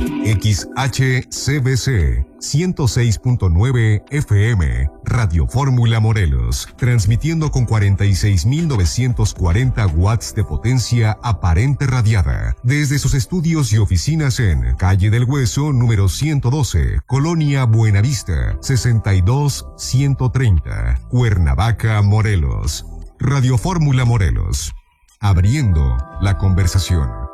XHCBC 106.9 FM, Radio Fórmula Morelos, transmitiendo con 46.940 watts de potencia aparente radiada, desde sus estudios y oficinas en Calle del Hueso, número 112, Colonia Buenavista, 62130, Cuernavaca, Morelos. Radio Fórmula Morelos, abriendo la conversación.